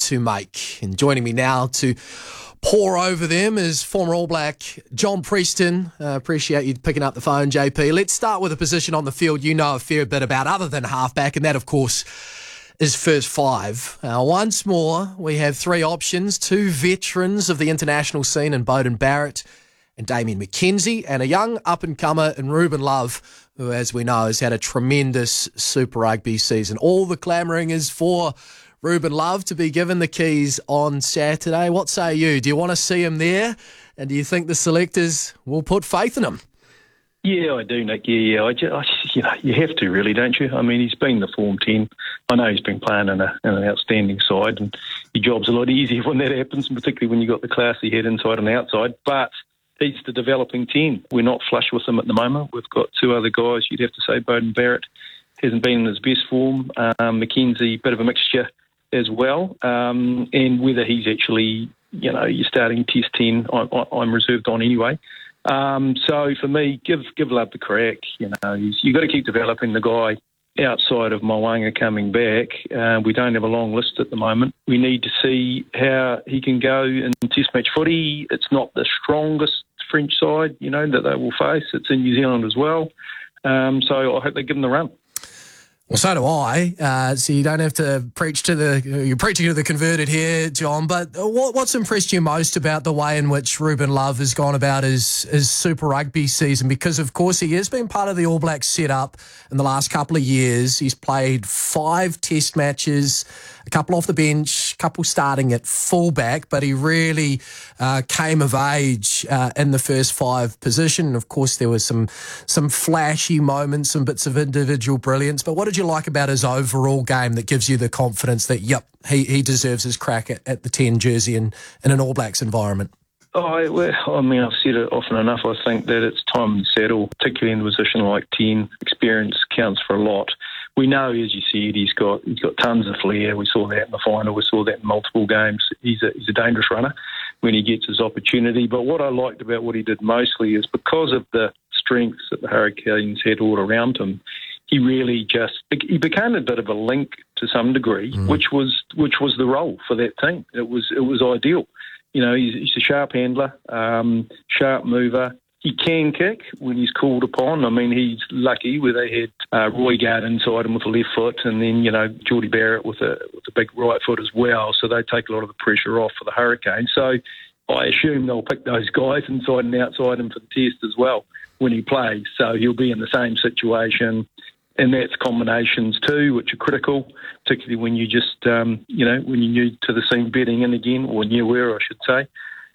to make. And joining me now to pour over them is former All Black John Preston. Appreciate you picking up the phone, JP. Let's start with a position on the field you know a fair bit about other than halfback, and that, of course, is first five. Once more, we have three options, two veterans of the international scene in Beauden Barrett and Damian McKenzie, and a young up-and-comer in Ruben Love, who, as we know, has had a tremendous Super Rugby season. All the clamouring is for Ruben Love to be given the keys on Saturday. What say you? Do you want to see him there? And do you think the selectors will put faith in him? Yeah, I do, Nick. Yeah. You have to, really, don't you? I mean, he's been the Form 10. I know he's been playing in an outstanding side, and your job's a lot easier when that happens, particularly when you've got the class he had inside and outside. But he's the developing 10. We're not flush with him at the moment. We've got two other guys. You'd have to say Beauden Barrett hasn't been in his best form. McKenzie, bit of a mixture as well. And whether he's actually, your starting Test 10, I'm reserved on anyway. So for me, give Love the crack. You've got to keep developing the guy outside of Mo'unga coming back. We don't have a long list at the moment. We need to see how he can go in Test match footy. It's not the strongest French side, that they will face. It's in New Zealand as well. So I hope they give him the run. Well, so do I. So you don't have to preach you're preaching to the converted here, John. But what's impressed you most about the way in which Ruben Love has gone about his Super Rugby season? Because, of course, he has been part of the All Blacks setup in the last couple of years. He's played 5 Test matches, a couple off the bench, a couple starting at fullback, but he really came of age in the first 5 position. And, of course, there were some flashy moments, some bits of individual brilliance. But what did you like about his overall game that gives you the confidence that, he deserves his crack at the 10 jersey in an All Blacks environment? I've said it often enough. I think that it's time to settle, particularly in a position like 10. Experience counts for a lot. We know, as you said, he's got tons of flair. We saw that in the final. We saw that in multiple games. He's a dangerous runner when he gets his opportunity. But what I liked about what he did mostly is because of the strengths that the Hurricanes had all around him, he really he became a bit of a link to some degree, which was the role for that team. It was ideal. He's a sharp handler, sharp mover. He can kick when he's called upon. I mean, he's lucky where they had Roigard inside him with a left foot, and then Jordie Barrett with a big right foot as well. So they take a lot of the pressure off for the Hurricanes. So I assume they'll pick those guys inside and outside him for the test as well when he plays. So he'll be in the same situation. And that's combinations too, which are critical, particularly when you just, when you're new to the scene bedding in again, or newer, I should say.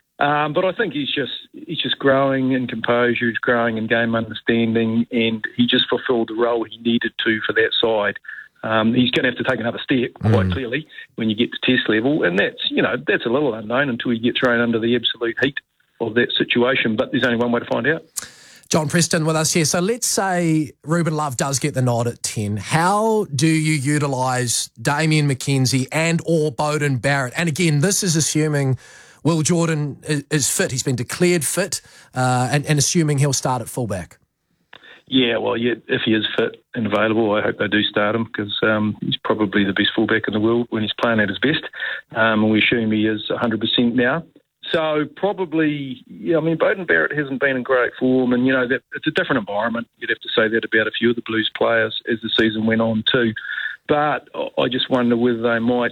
But I think he's just growing in composure, he's growing in game understanding, and he just fulfilled the role he needed to for that side. He's going to have to take another step, quite clearly, when you get to test level, and that's a little unknown until you get thrown under the absolute heat of that situation. But there's only one way to find out. John Preston with us here. So let's say Ruben Love does get the nod at 10. How do you utilise Damian McKenzie and or Beauden Barrett? And again, this is assuming Will Jordan is fit. He's been declared fit and assuming he'll start at fullback. Yeah, well, if he is fit and available, I hope they do start him because he's probably the best fullback in the world when he's playing at his best. And we assume he is 100% now. So probably, Beauden Barrett hasn't been in great form, and that it's a different environment. You'd have to say that about a few of the Blues players as the season went on too. But I just wonder whether they might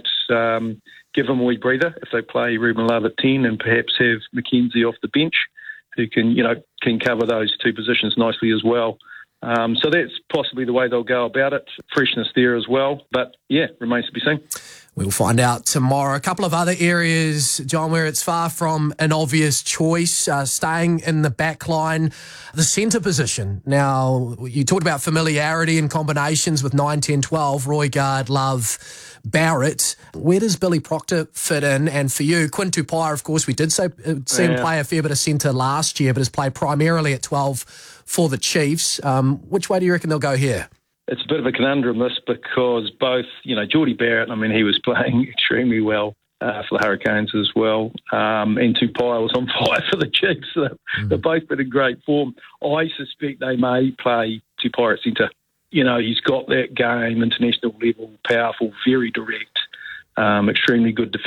give him a wee breather if they play Ruben Love at 10 and perhaps have McKenzie off the bench, who can cover those two positions nicely as well. So that's possibly the way they'll go about it. Freshness there as well, but remains to be seen. We'll find out tomorrow. A couple of other areas, John, where it's far from an obvious choice, staying in the back line, the centre position. Now, you talked about familiarity and combinations with 9, 10, 12, Roigard, Love, Barrett. Where does Billy Proctor fit in? And for you, Quinn Tupaia, of course, we did see him play a fair bit of centre last year, but has played primarily at 12 for the Chiefs. Which way do you reckon they'll go here? It's a bit of a conundrum, this, because both, Jordie Barrett, he was playing extremely well for the Hurricanes as well, and Tupaia was on fire for the Chiefs. So they've both been in great form. I suspect they may play Tupaia at centre. He's got that game, international level, powerful, very direct, extremely good defence.